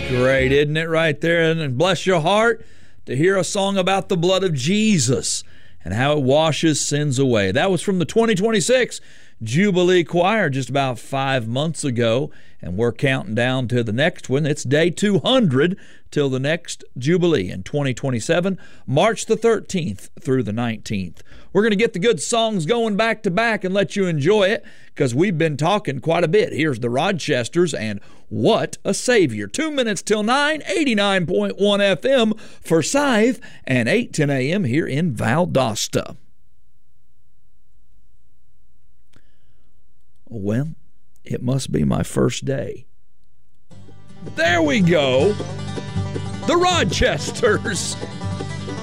Great, isn't it, right there? And bless your heart to hear a song about the blood of Jesus and how it washes sins away. That was from the 2026 Jubilee Choir just about 5 months ago, and we're counting down to the next one. It's day 200 till the next Jubilee in 2027, March the 13th through the 19th. We're going to get the good songs going back to back and let you enjoy it because we've been talking quite a bit. Here's the Rochesters and What a Savior. 2 minutes till 9, 89.1 FM for Scythe and 8:10 a.m. here in Valdosta. Well, it must be my first day. There we go. The Rochesters.